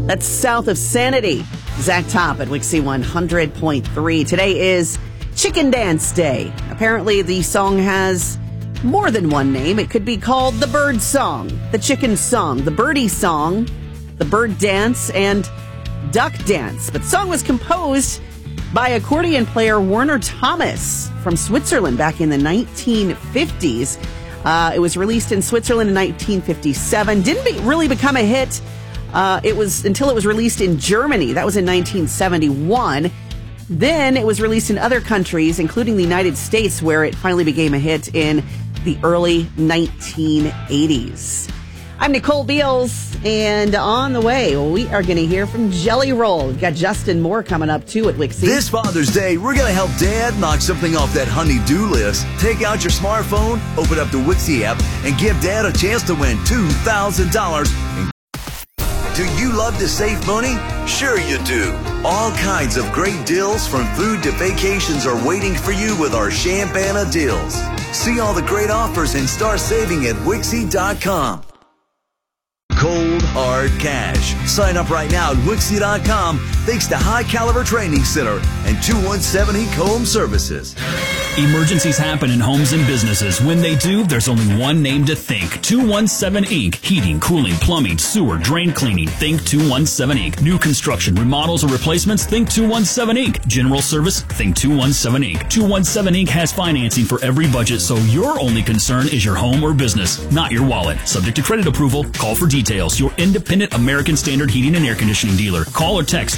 That's South of Sanity. Zach Top at Wixie 100.3. Today is Chicken Dance Day. Apparently the song has more than one name. It could be called the Bird Song, the Chicken Song, the Birdie Song, the Bird Dance, and Duck Dance. But the song was composed by accordion player Werner Thomas from Switzerland back in the 1950s. It was released in Switzerland in 1957. Didn't really become a hit. It was until it was released in Germany. That was in 1971. Then it was released in other countries, including the United States, where it finally became a hit in the early 1980s. I'm Nicole Beals, and on the way, we are going to hear from Jelly Roll. We've got Justin Moore coming up, too, at Wixie. This Father's Day, we're going to help Dad knock something off that honey-do list. Take out your smartphone, open up the Wixie app, and give Dad a chance to win $2,000. Do you love to save money? Sure you do. All kinds of great deals from food to vacations are waiting for you with our Champana deals. See all the great offers and start saving at Wixie.com. Cold, hard cash. Sign up right now at Wixie.com thanks to High Caliber Training Center and 217 Inc. Home Services. Emergencies happen in homes and businesses. When they do, there's only one name to think. 217 Inc. Heating, cooling, plumbing, sewer, drain cleaning. Think 217 Inc. New construction, remodels, or replacements. Think 217 Inc. General service. Think 217 Inc. 217 Inc. has financing for every budget, so your only concern is your home or business, not your wallet. Subject to credit approval. Call for details. Your independent American Standard Heating and Air Conditioning dealer. Call or text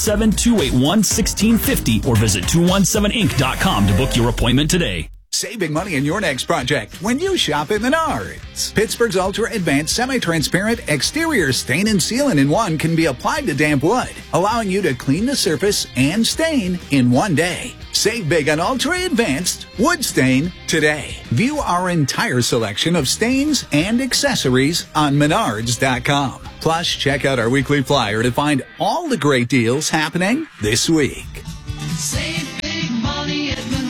217-281-1650 or visit 217inc.com to book your appointment today. Save big money in your next project when you shop at Menards. Pittsburgh's ultra-advanced semi-transparent exterior stain and sealant-in-one can be applied to damp wood, allowing you to clean the surface and stain in one day. Save big on ultra-advanced wood stain today. View our entire selection of stains and accessories on Menards.com. Plus, check out our weekly flyer to find all the great deals happening this week. Save big money at Menards.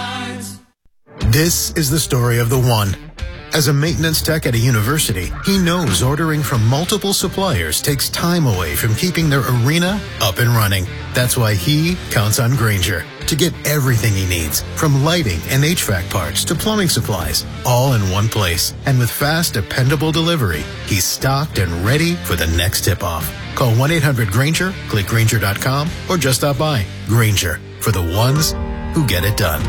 This is the story of the one. As a maintenance tech at a university, he knows ordering from multiple suppliers takes time away from keeping their arena up and running. That's why he counts on Grainger to get everything he needs, from lighting and HVAC parts to plumbing supplies, all in one place. And with fast, dependable delivery, he's stocked and ready for the next tip-off. Call 1-800-GRAINGER, click Grainger.com, or just stop by. Grainger, for the ones who get it done.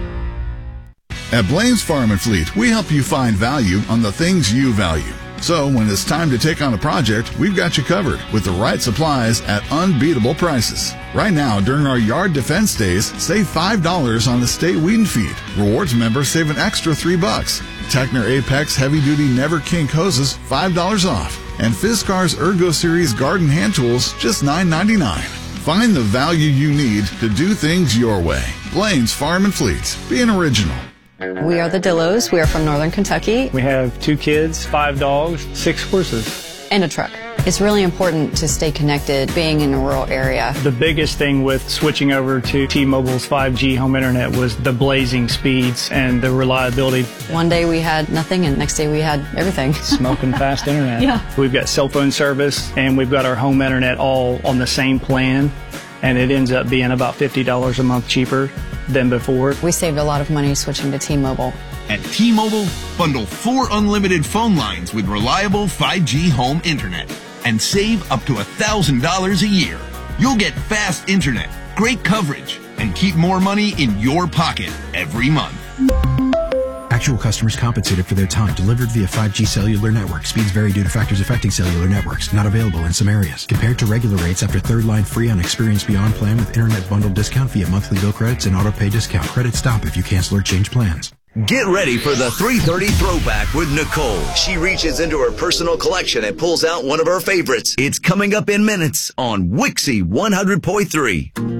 At Blaine's Farm and Fleet, we help you find value on the things you value. So when it's time to take on a project, we've got you covered with the right supplies at unbeatable prices. Right now, during our yard defense days, save $5 on the state weed and feed. Rewards members save an extra $3. Techner Apex Heavy Duty Never Kink hoses, $5 off. And Fiskars Ergo Series Garden Hand Tools, just $9.99. Find the value you need to do things your way. Blaine's Farm and Fleet. Be an original. We are the Dillos. We are from Northern Kentucky. We have 2 kids, 5 dogs, 6 horses. And a truck. It's really important to stay connected being in a rural area. The biggest thing with switching over to T-Mobile's 5G home internet was the blazing speeds and the reliability. One day we had nothing and next day we had everything. Smoking fast internet. Yeah. We've got cell phone service and we've got our home internet all on the same plan. And it ends up being about $50 a month cheaper than before. We saved a lot of money switching to T-Mobile. At T-Mobile, bundle 4 unlimited phone lines with reliable 5G home internet and save up to $1,000 a year. You'll get fast internet, great coverage, and keep more money in your pocket every month. Actual customers compensated for their time. Delivered via 5G cellular network. Speeds vary due to factors affecting cellular networks. Not available in some areas. Compared to regular rates after third line free on Experience Beyond plan with internet bundle discount via monthly bill credits and auto pay discount. Credits stop if you cancel or change plans. Get ready for the 3:30 Throwback with Nicole. She reaches into her personal collection and pulls out one of her favorites. It's coming up in minutes on Wixie 100.3.